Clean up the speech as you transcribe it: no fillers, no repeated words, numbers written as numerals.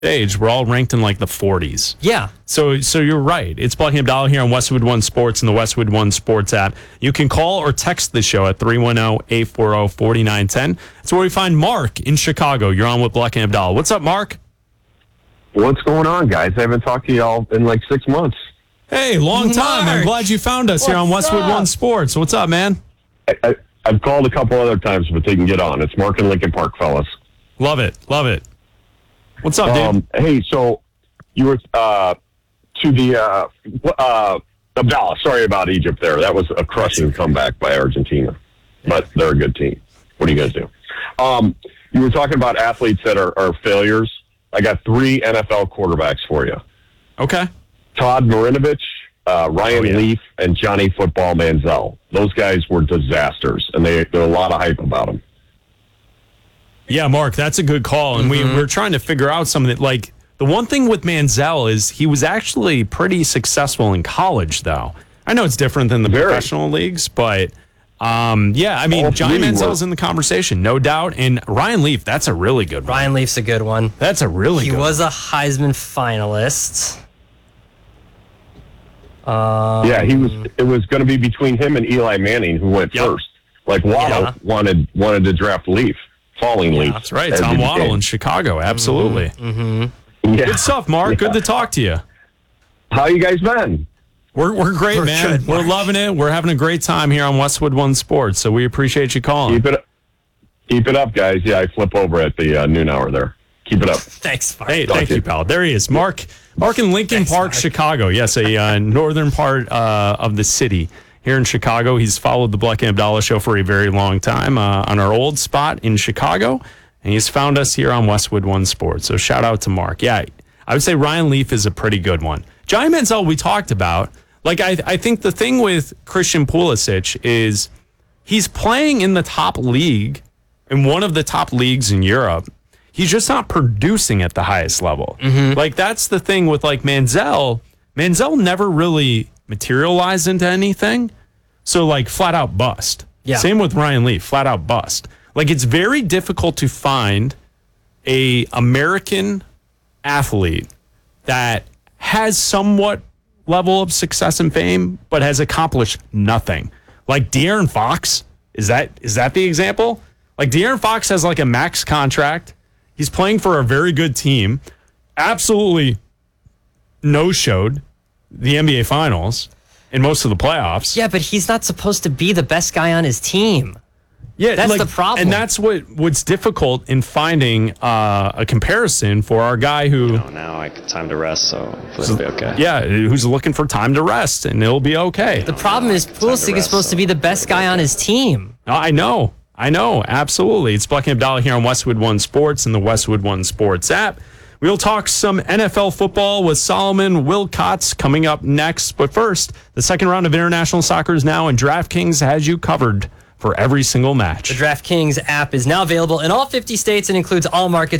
stage, we're all ranked in like the 40s. Yeah. So you're right. It's Blake and Abdallah here on Westwood One Sports and the Westwood One Sports app. You can call or text the show at 310-840-4910. That's where we find Mark in Chicago. You're on with Blake and Abdallah. What's up, Mark? What's going on, guys? I haven't talked to y'all in like 6 months. Hey, long time. I'm glad you found us here on Westwood One Sports. What's up, man? I've called a couple other times, but they can get on. It's Mark in Lincoln Park, fellas. Love it. Love it. What's up, dude? Hey, so you were to the Abdallah. Sorry about Egypt there. That was a crushing comeback by Argentina, but they're a good team. What are you guys do? You were talking about athletes that are failures. I got 3 NFL quarterbacks for you. Okay. Todd Marinovich, Ryan Leaf, and Johnny Football Manziel. Those guys were disasters, and there's a lot of hype about them. Yeah, Mark, that's a good call. And we're trying to figure out some of it. Like, the one thing with Manziel is he was actually pretty successful in college, though. I know it's different than the professional leagues, but yeah, I mean, Johnny Manziel's in the conversation, no doubt. And Ryan Leaf, that's a really good one. Ryan Leaf's a good one. That's a really good one. He was a Heisman finalist. Yeah, it was going to be between him and Eli Manning, who went first. Like Waddle wanted to draft Leaf, falling Leaf. That's right, Tom Waddle in Chicago, absolutely. Yeah. Good stuff, Mark. Good to talk to you. How you guys been? We're great, man. Good, we're loving it. We're having a great time here on Westwood One Sports, so we appreciate you calling. Keep it up, guys. Yeah, I flip over at the noon hour there. Keep it up. Thanks, Mark. Hey, thank you, pal. There he is. Mark in Lincoln Park, Chicago. Yes, a northern part of the city here in Chicago. He's followed the Blake and Abdallah show for a very long time on our old spot in Chicago, and he's found us here on Westwood One Sports. So shout out to Mark. Yeah, I would say Ryan Leaf is a pretty good one. Johnny Manziel we talked about. Like, I think the thing with Christian Pulisic is he's playing in the top league, in one of the top leagues in Europe. He's just not producing at the highest level. Like, that's the thing with, like, Manziel. Manziel never really materialized into anything. So, like, flat out bust. Yeah. Same with Ryan Leaf, flat out bust. Like, it's very difficult to find a American athlete that has somewhat level of success and fame, but has accomplished nothing. Like De'Aaron Fox, is that the example? Like, De'Aaron Fox has like a max contract. He's playing for a very good team. Absolutely no-showed the NBA Finals in most of the playoffs. Yeah, but he's not supposed to be the best guy on his team. Yeah, that's the problem. And that's what's difficult in finding a comparison for our guy who... now time to rest, so it'll be okay. Yeah, who's looking for time to rest, and it'll be okay. The problem is Pulisic is supposed to be the best guy on his team. I know, absolutely. It's Blake and Abdallah here on Westwood One Sports and the Westwood One Sports app. We'll talk some NFL football with Solomon Wilcots coming up next. But first, the second round of international soccer is now, and DraftKings has you covered for every single match. The DraftKings app is now available in all 50 states and includes all markets.